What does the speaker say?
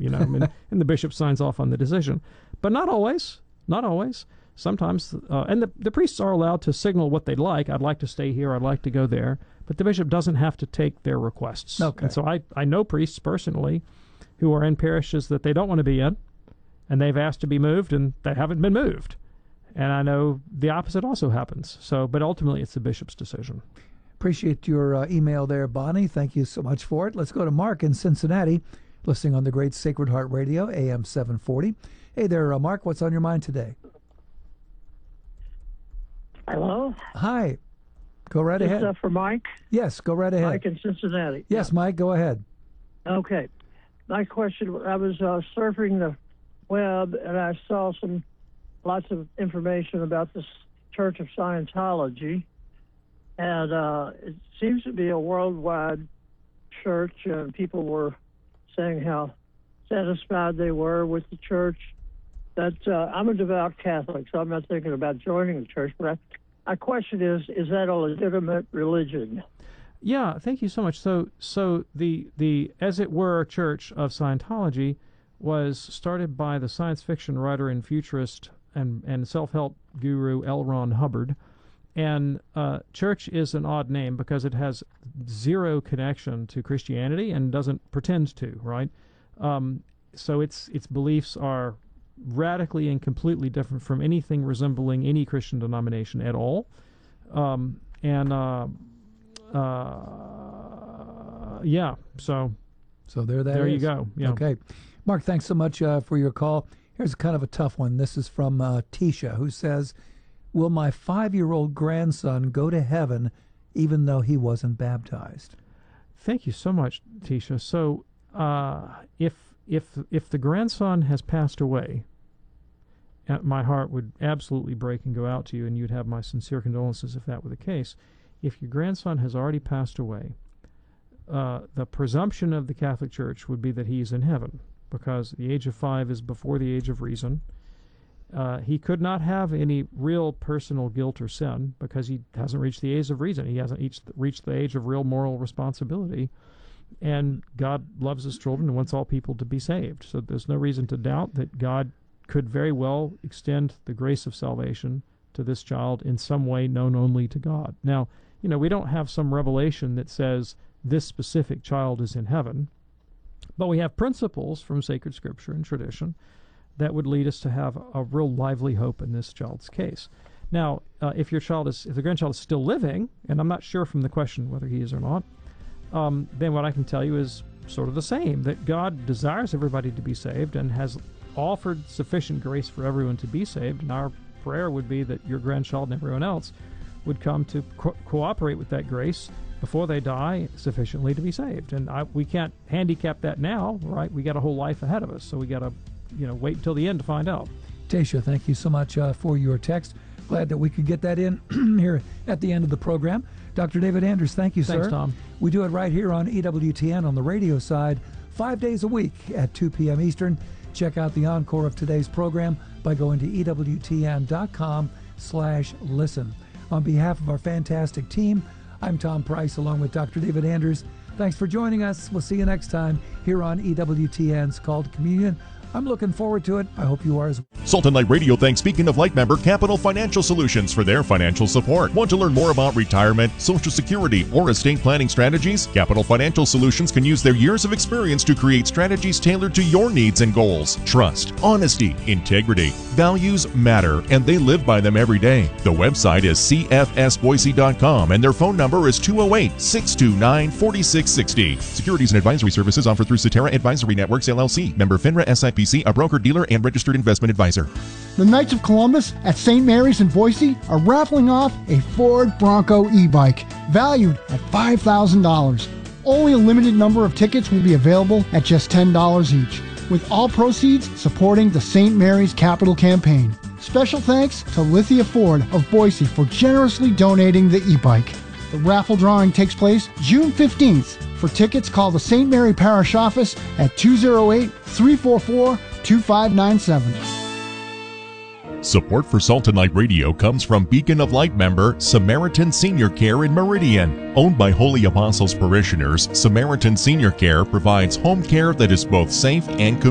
and the bishop signs off on the decision. But not always. Not always. Sometimes, and the priests are allowed to signal what they'd like. I'd like to stay here. I'd like to go there. But the bishop doesn't have to take their requests. Okay. And so I know priests personally who are in parishes that they don't want to be in, and they've asked to be moved, and they haven't been moved. And I know the opposite also happens. But ultimately, it's the bishop's decision. Appreciate your email there, Bonnie. Thank you so much for it. Let's go to Mark in Cincinnati, listening on the great Sacred Heart Radio, AM 740. Hey there, Mark. What's on your mind today? Hello? Hi. Go right ahead. Is for Mike? Yes, go right ahead. Mike in Cincinnati. Yes, yeah. Mike, go ahead. Okay. My question, I was surfing the web, and I saw lots of information about this Church of Scientology, and it seems to be a worldwide church, and people were saying how satisfied they were with the church. I'm a devout Catholic, so I'm not thinking about joining the church, but my question is that a legitimate religion? Yeah, thank you so much. So the as it were Church of Scientology was started by the science fiction writer and futurist and self-help guru L. Ron Hubbard. And church is an odd name because it has zero connection to Christianity and doesn't pretend to, right? So its beliefs are radically and completely different from anything resembling any Christian denomination at all. Yeah, so there you go. Yeah. Okay. Mark, thanks so much for your call. Here's kind of a tough one. This is from Tisha, who says, will my 5-year-old grandson go to heaven even though he wasn't baptized? Thank you so much, Tisha. So if the grandson has passed away, my heart would absolutely break and go out to you, and you'd have my sincere condolences if that were the case. If your grandson has already passed away, the presumption of the Catholic Church would be that he is in heaven, because the age of 5 is before the age of reason. He could not have any real personal guilt or sin because he hasn't reached the age of reason. He hasn't reached the age of real moral responsibility. And God loves his children and wants all people to be saved. So there's no reason to doubt that God could very well extend the grace of salvation to this child in some way known only to God. Now, we don't have some revelation that says this specific child is in heaven, but we have principles from sacred scripture and tradition that would lead us to have a real lively hope in this child's case. Now, if the grandchild is still living, and I'm not sure from the question whether he is or not, then what I can tell you is sort of the same, that God desires everybody to be saved and has offered sufficient grace for everyone to be saved, and our prayer would be that your grandchild and everyone else would come to cooperate with that grace before they die sufficiently to be saved. And we can't handicap that now, right? We got a whole life ahead of us, so we got to wait until the end to find out. Tasha, thank you so much for your text. Glad that we could get that in here at the end of the program. Dr. David Anders, thank you, sir. Thanks, Tom. We do it right here on EWTN on the radio side, 5 days a week at 2 p.m. Eastern. Check out the encore of today's program by going to EWTN.com/listen. On behalf of our fantastic team, I'm Tom Price along with Dr. David Anders. Thanks for joining us. We'll see you next time here on EWTN's Call to Communion. I'm looking forward to it. I hope you are as well. Salt and Light Radio thanks Beacon of Light member Capital Financial Solutions for their financial support. Want to learn more about retirement, Social Security, or estate planning strategies? Capital Financial Solutions can use their years of experience to create strategies tailored to your needs and goals. Trust, honesty, integrity, values matter, and they live by them every day. The website is cfsboise.com, and their phone number is 208-629-4660. Securities and advisory services offered through Cetera Advisory Networks, LLC. Member FINRA SIPC, a broker-dealer and registered investment advisor. The Knights of Columbus at St. Mary's in Boise are raffling off a Ford Bronco e-bike valued at $5,000. Only a limited number of tickets will be available at just $10 each, with all proceeds supporting the St. Mary's Capital Campaign. Special thanks to Lithia Ford of Boise for generously donating the e-bike. The raffle drawing takes place June 15th. For tickets, call the St. Mary Parish Office at 208-344-2597. Support for Salt and Light Radio comes from Beacon of Light member Samaritan Senior Care in Meridian. Owned by Holy Apostles parishioners, Samaritan Senior Care provides home care that is both safe and